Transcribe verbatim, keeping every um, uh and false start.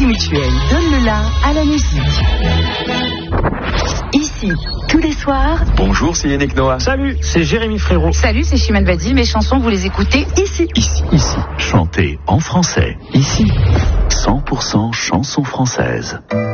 Mutuelle donne le la à la musique. Ici, tous les soirs. Bonjour, c'est Yannick Noah. Salut, c'est Jérémy Frérot. Salut, c'est Chimène Badi. Mes chansons, vous les écoutez ici. Ici, ici. Chantez en français. Ici. cent pour cent chansons françaises.